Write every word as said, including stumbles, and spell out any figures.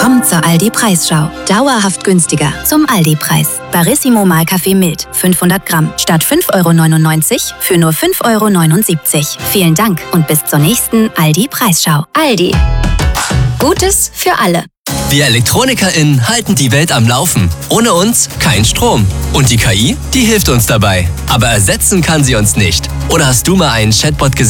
Kommt zur Aldi-Preisschau. Dauerhaft günstiger zum Aldi-Preis. Barissimo Mahlkaffee Mild, fünfhundert Gramm, statt fünf Euro neunundneunzig für nur fünf Euro neunundsiebzig. Vielen Dank und bis zur nächsten Aldi-Preisschau. Aldi. Gutes für alle. Wir ElektronikerInnen halten die Welt am Laufen. Ohne uns kein Strom. Und die K I, die hilft uns dabei. Aber ersetzen kann sie uns nicht. Oder hast du mal einen Chatbot gesehen,